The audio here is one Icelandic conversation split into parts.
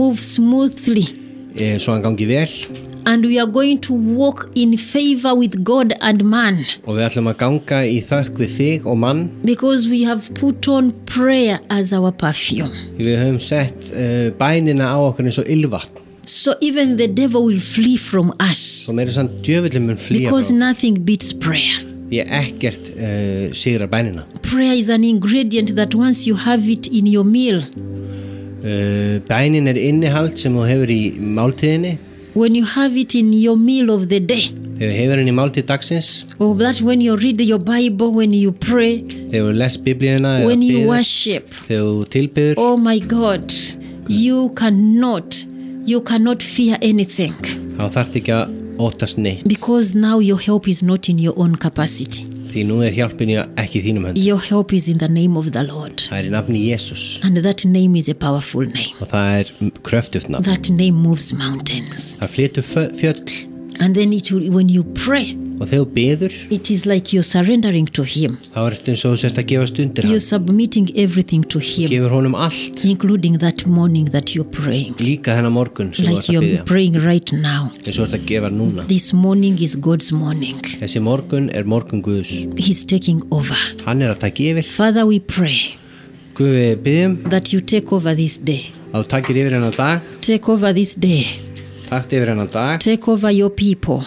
move smoothly. Svo hann gangi vel. And we are going to walk in favor with God and man. Og við ætlum að ganga í þökk við þig og mann. Because we have put on prayer as our perfume. Við höfum sett bænina á okkur eins og ylvatn. So even the devil will flee from us. Og meira sann djöfullinn mun flýja frá. Because nothing beats prayer. Því ekkert sigrar bænina. Prayer is an ingredient that once you have it in your meal. Bænin innihald sem þú hefur í máltíðinni. When you have it in your meal of the day. Þegar hefur henni í máltíð dagsins. Or that's when you read your Bible, when you pray. Þegar þú lest Biblíuna. When you worship. Þegar þú tilbiður. Oh my God, you cannot fear anything. Þá þarft ekki að óttast neitt. Because now your help is not in your own capacity. Því nú hjálpin ekki í þínum höndum. Your help is in the name of the Lord. Það í nafni Jesús. And that name is a powerful name. Og það kröftugt nafn. That name moves mountains. Það flytur fjöll. And then when you pray, og þegar þú biður, it is like you're surrendering to him. Þá ertu eins og þú sért að gefa undir hann. You're submitting everything to him. Gefur honum allt. Including that morning that you're praying. Líka þennan morgun sem þú ert að biðja. Like you're praying right now. Eins og þú ert að gefa núna. This morning is God's morning. Þessi morgun morgun Guðs. He's taking over. Hann að taka yfir. Father, we pray. Guð, við biðjum. That you take over this day. Að þú takir yfir hennan dag. Take over this day. Taktu yfir hennan dag. Take over your people.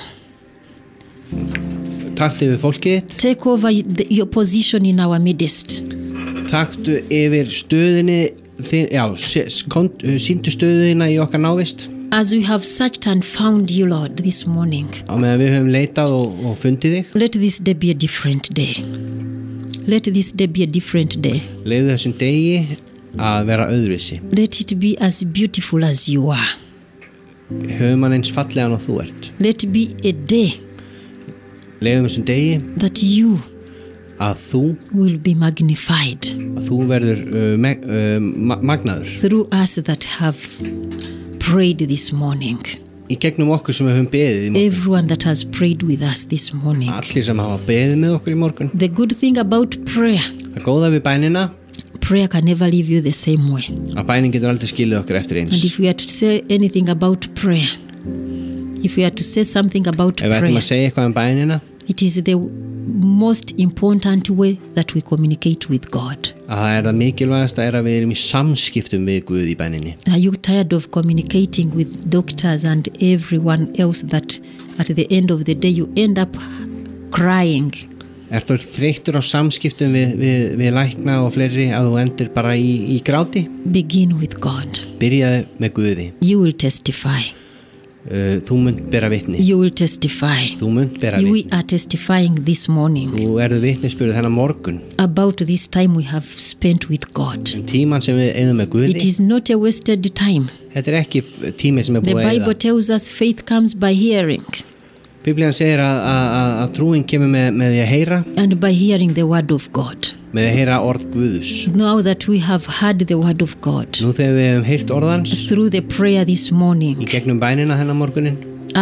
Taktu yfir fólkið. Take over your position in our midst. Taktu yfir stöðinni sýndu stöðina í okkar návist. As we have searched and found you, Lord, this morning. Á meðan við höfum leitað og fundið þig. Let this day be a different day. Let this day be a different day. Leyfðu þessum degi að vera öðruvísi. Let it be as beautiful as you are. Höfum hann eins fallegan og þú ert. Let it be a day. Leyfum þessum degi that you að þú will be magnified. Að þú verður magnaður. Through us that have prayed this morning. Í gegnum okkur sem við höfum beðið í morgun. Everyone that has prayed with us this morning. Allir sem hafa beðið með okkur í morgun. The good thing about prayer. Það góða við bænina. Prayer can never leave you the same way. Að bænin getur aldrei skilið okkur eftir eins. And if we are to say anything about prayer, if we are to say something about prayer, ef við ætlum að segja eitthvað bænina, it is the most important way that we communicate with God. Það mikilvægasta að við erum í samskiptum við Guð í bæninni. Are you tired of communicating with doctors and everyone else that at the end of the day you end up crying? Ertu þreyttur á samskiptum við lækna og fleiri að þú endur bara í gráti? Begin with God. Byrjaðu með Guði. You will testify. Þú munt bera vitni. You will testify. Þú munt bera vitni. We are testifying this morning. Þú vitnisburður þennan morgun. About this time we have spent with God. Tíman sem við eyðum með Guði. It is not a wasted time. Þetta ekki tími sem búið að eyða. The Bible tells us faith comes by hearing. Biblían segir að trúin kemur með því að heyra. And by hearing the word of God. Með að heyra orð Guðs. Now that we have heard the word of God. Nú þegar við hefum heyrt orðans. Through the prayer this morning. Í gegnum bænina þennan morgunin.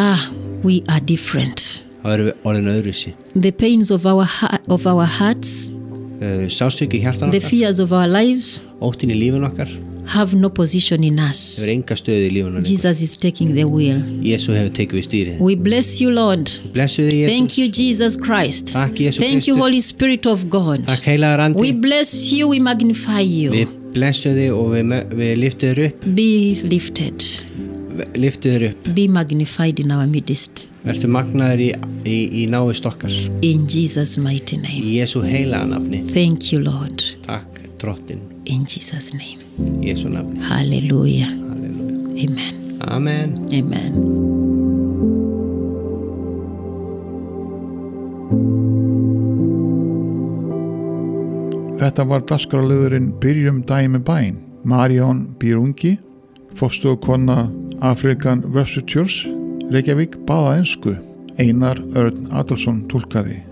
We are different. Þá erum við orðin öðruvísi. The pains of our hearts. Sársauki í hjartan okkar. The fears of our lives. Óttin í lífun okkar. Have no position in us. Hefur enga stöðu í lífun okkar. Jesus is taking the wheel. Jesús hefur tekið við stýrið. We bless you, Lord. Blessu þig, Jesus. Thank you, Jesus Christ. Takk, Jesús Kristur. Thank you, Holy Spirit of God. Takk, heilagur andi. We bless you, we magnify you. Við blessu þig og við lyftum þér upp. Be lifted. Lyftum þér upp. Be magnified in our midst. Vertu magnaður í návist okkar. In Jesus' mighty name. Í Jesú heilaga nafni. Thank you, Lord. Takk, Drottinn. In Jesus' name. Í Jesú nafni. Hallelujah. Hallelujah. Amen. Amen. Amen. Þetta var dagskrárliðurinn Byrjum daginn með bæn. Marion Bírungi, forstöðukona African Worship Church, Reykjavík, baða ensku. Einar Örn Adolfsson túlkaði.